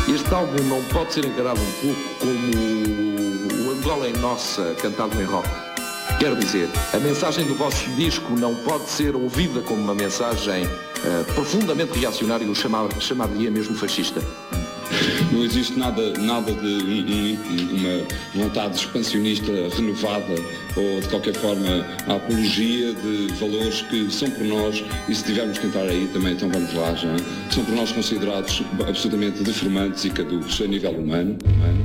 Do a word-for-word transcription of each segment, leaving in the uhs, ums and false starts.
Este álbum não pode ser encarado um pouco como o Angola é Nossa, cantado em rock. Quero dizer, a mensagem do vosso disco não pode ser ouvida como uma mensagem uh, profundamente reacionária, ou chamar, chamar-lhe mesmo fascista. Não existe nada, nada de um, um, uma vontade expansionista renovada ou, de qualquer forma, a apologia de valores que são por nós, e se tivermos que entrar aí também, então vamos lá já, são por nós considerados absolutamente deformantes e caducos a nível humano. humano.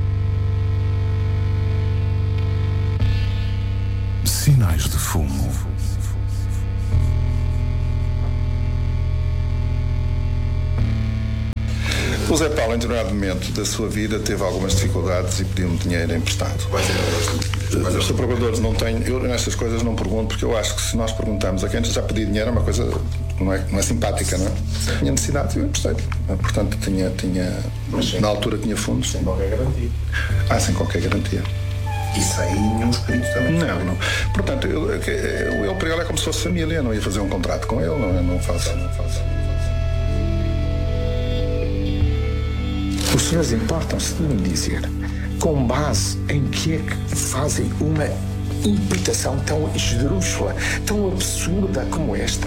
Sinais de fumo. O Zé Paulo, em determinado momento da sua vida, teve algumas dificuldades e pediu-me dinheiro emprestado. Os procuradores não têm. Eu nestas coisas não pergunto, porque eu acho que se nós perguntarmos a quem já pediu dinheiro é uma coisa não é, não é simpática, não é? Tinha necessidade e eu emprestei. Portanto, tinha, tinha, na altura tinha fundos. Sem qualquer garantia. Ah, sem qualquer garantia. E sem nenhum escrito também? Não, não. Portanto, eu, eu, eu para ele é como se fosse família. Eu não ia fazer um contrato com ele, não, não faço. Não faço. Os senhores importam-se de me dizer com base em que é que fazem uma imitação tão esdrúxula, tão absurda como esta?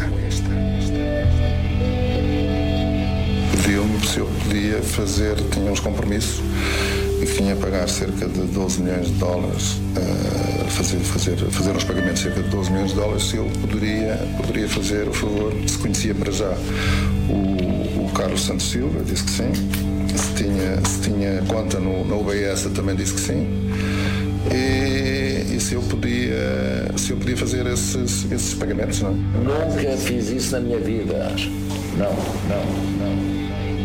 Pediu-me se eu podia fazer, tinha uns compromissos e que tinha a pagar cerca de doze milhões de dólares, uh, fazer, fazer, fazer uns pagamentos de cerca de doze milhões de dólares, se eu poderia, poderia fazer o favor, se conhecia para já o, o Carlos Santos Silva, disse que sim. Se tinha, se tinha conta no, no U B S, também disse que sim. E, e se eu podia, se eu podia fazer esses, esses pagamentos, não? Nunca fiz isso na minha vida. Não, não, não.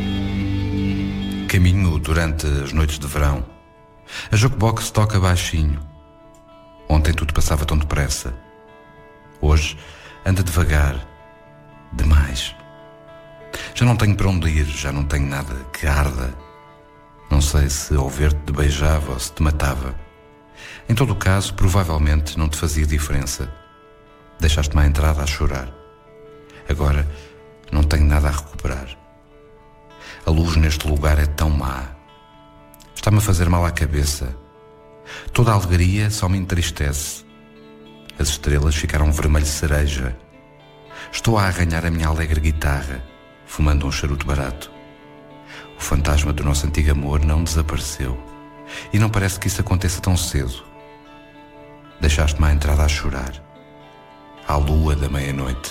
Caminho durante as noites de verão. A jukebox toca baixinho. Ontem tudo passava tão depressa. Hoje anda devagar. Demais. Já não tenho para onde ir, já não tenho nada que arda. Não sei se ao ver-te te beijava ou se te matava. Em todo o caso, provavelmente não te fazia diferença. Deixaste-me à entrada a chorar. Agora não tenho nada a recuperar. A luz neste lugar é tão má. Está-me a fazer mal à cabeça. Toda a alegria só me entristece. As estrelas ficaram vermelho cereja. Estou a arranhar a minha alegre guitarra, fumando um charuto barato. O fantasma do nosso antigo amor não desapareceu. E não parece que isso aconteça tão cedo. Deixaste-me à entrada a chorar, à lua da meia-noite.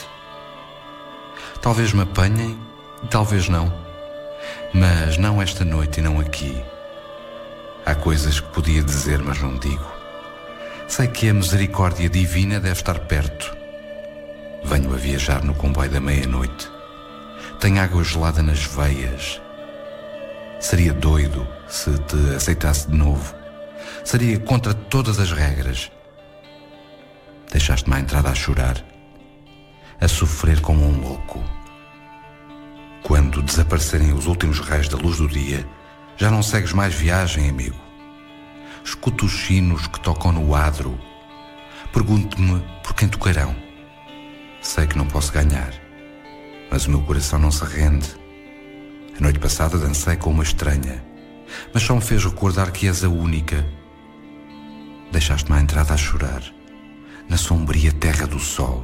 Talvez me apanhem, talvez não. Mas não esta noite e não aqui. Há coisas que podia dizer, mas não digo. Sei que a misericórdia divina deve estar perto. Venho a viajar no comboio da meia-noite. Tenho água gelada nas veias. Seria doido se te aceitasse de novo. Seria contra todas as regras. Deixaste-me à entrada a chorar, a sofrer como um louco. Quando desaparecerem os últimos raios da luz do dia, já não segues mais viagem, amigo. Escuto os sinos que tocam no adro. Pergunto-me por quem tocarão. Sei que não posso ganhar, mas o meu coração não se rende. A noite passada dancei com uma estranha, mas só me fez recordar que és a única. Deixaste-me à entrada a chorar, na sombria terra do sol.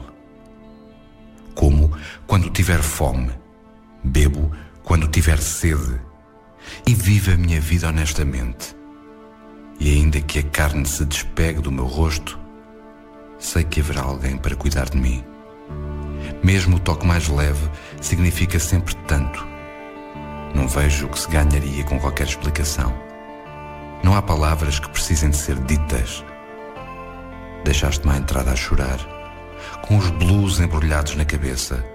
Como quando tiver fome, bebo quando tiver sede, e vivo a minha vida honestamente. E ainda que a carne se despegue do meu rosto, sei que haverá alguém para cuidar de mim. Mesmo o toque mais leve significa sempre tanto. Não vejo o que se ganharia com qualquer explicação. Não há palavras que precisem de ser ditas. Deixaste-me à entrada a chorar, com os blues embrulhados na cabeça.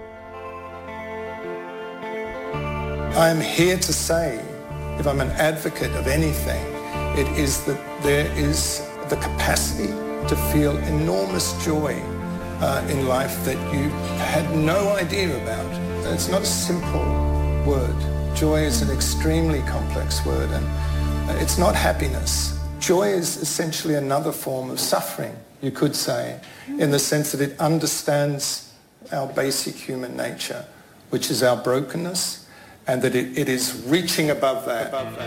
I'm here to say, if I'm an advocate of anything, it is that there is the capacity to feel enormous joy uh, in life that you had no idea about. It's not a simple word. Joy is an extremely complex word, and it's not happiness. Joy is essentially another form of suffering, you could say, in the sense that it understands our basic human nature, which is our brokenness, and that it, it is reaching above that. Above that.